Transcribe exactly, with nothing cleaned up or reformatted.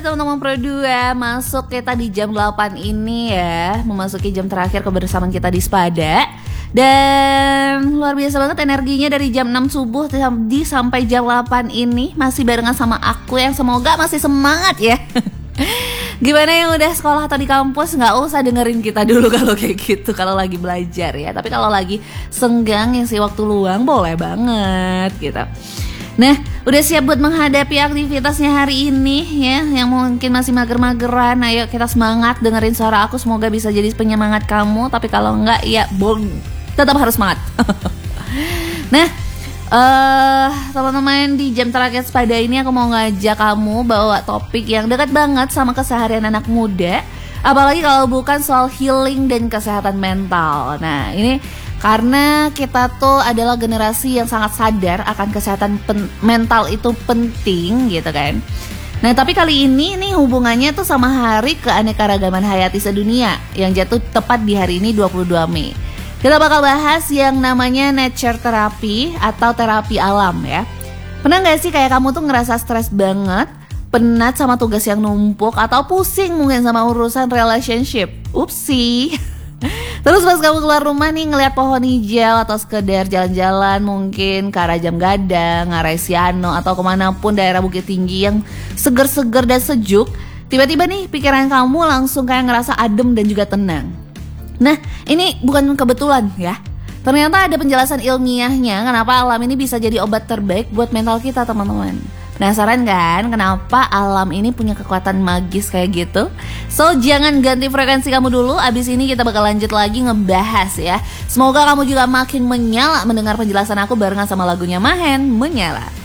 teman-teman Pro dua, masuk kita di jam delapan ini ya, memasuki jam terakhir kebersamaan kita di Spada. Dan luar biasa banget energinya dari jam enam subuh di sampai jam delapan ini masih barengan sama aku yang semoga masih semangat ya. Gimana yang udah sekolah atau di kampus, nggak usah dengerin kita dulu kalau kayak gitu, kalau lagi belajar ya. Tapi kalau lagi senggang ngisi waktu luang boleh banget gitu. Nah, udah siap buat menghadapi aktivitasnya hari ini ya, yang mungkin masih mager-mageran. Ayo kita semangat, dengerin suara aku, semoga bisa jadi penyemangat kamu. Tapi kalau enggak ya bol, tetap harus semangat. Nah, uh, teman-teman, di jam terakhir Spada ini aku mau ngajak kamu bawa topik yang dekat banget sama keseharian anak muda. Apalagi kalau bukan soal healing dan kesehatan mental. Nah, ini karena kita tuh adalah generasi yang sangat sadar akan kesehatan pen- mental itu penting gitu kan. Nah tapi kali ini nih hubungannya tuh sama Hari Keanekaragaman Hayati Sedunia yang jatuh tepat di hari ini dua puluh dua Mei. Kita bakal bahas yang namanya nature therapy atau terapi alam ya. Pernah gak sih kayak kamu tuh ngerasa stres banget, penat sama tugas yang numpuk, atau pusing mungkin sama urusan relationship? Upsi. Terus pas kamu keluar rumah nih ngeliat pohon hijau atau sekedar jalan-jalan mungkin ke arah Jam Gadang, Ngarai Siano atau kemanapun daerah Bukit Tinggi yang seger-seger dan sejuk, tiba-tiba nih pikiran kamu langsung kayak ngerasa adem dan juga tenang. Nah ini bukan kebetulan ya, ternyata ada penjelasan ilmiahnya kenapa alam ini bisa jadi obat terbaik buat mental kita teman-teman. Penasaran kan kenapa alam ini punya kekuatan magis kayak gitu? So jangan ganti frekuensi kamu dulu, abis ini kita bakal lanjut lagi ngebahas ya. Semoga kamu juga makin menyala mendengar penjelasan aku barengan sama lagunya Mahen, Menyala.